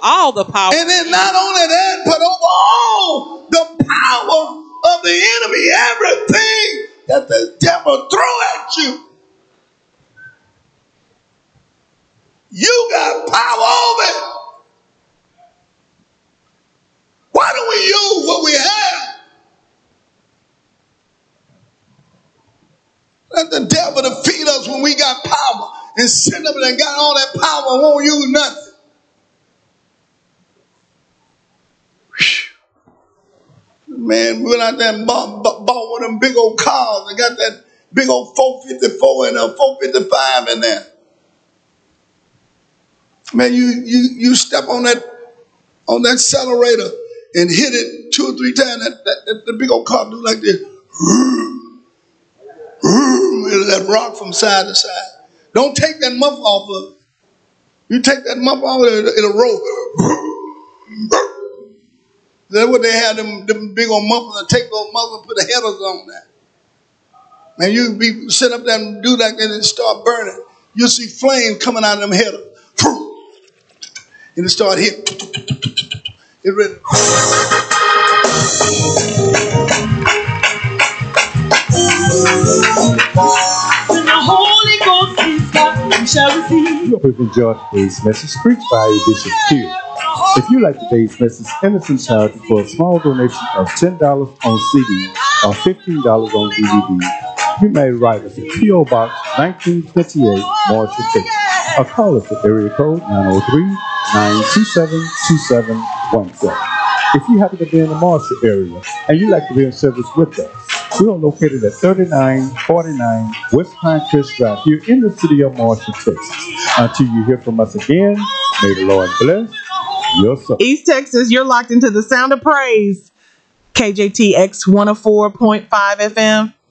all the power. And then not only that, but over all the power of the enemy, everything that the devil throw at you, you got power over it. Why don't we use what we have? Let the devil defeat us when we got power and sit up and got all that power and won't use nothing. Man, we went out there and bought one of them big old cars and got that big old 454 and a 455 in there. Man, you step on that accelerator and hit it 2 or 3 times. The big old car do like this. That rock from side to side. Don't take that muffler off of it. You take that muffler off, it'll roll. That's what they had them big old mufflers. Take those mufflers and put the headers on that. Man, you be sit up there and do like that and start burning. You'll see flames coming out of them headers. And it start hitting. It really. When the Holy Ghost is God, we shall receive. You hope you've enjoyed today's message preached by Bishop Q. If you like today's message, Innocent charges for a small donation of $10 on CD or $15 on DVD. You may write us at P.O. Box 1928, Marshall, Texas, or call us at area code 903-927-2717. If you happen to be in the Marshall area and you'd like to be in service with us, we are located at 3949 West Pinecrest Drive here in the city of Marshall, Texas. Until you hear from us again, may the Lord bless your soul. East Texas, you're locked into the sound of praise. KJTX 104.5 FM.